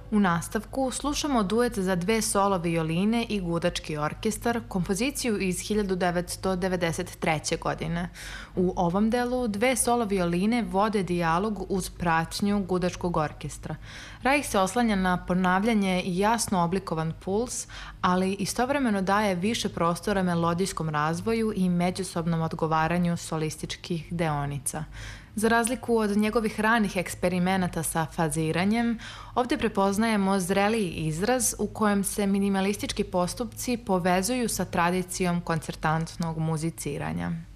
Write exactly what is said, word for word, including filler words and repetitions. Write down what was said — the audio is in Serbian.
U nastavku slušamo duet za dve solo violine i gudački orkestar, kompoziciju iz hiljadu devetsto devedeset treće. godine. U ovom delu dve solo violine vode dijalog uz pratnju gudačkog orkestra. Reich se oslanja na ponavljanje i jasno oblikovan puls, ali istovremeno daje više prostora melodijskom razvoju i međusobnom odgovaranju solističkih deonica. Za razliku od njegovih ranih eksperimenata sa faziranjem, ovde prepoznajemo zreliji izraz u kojem se minimalistički postupci povezuju sa tradicijom koncertantnog muziciranja.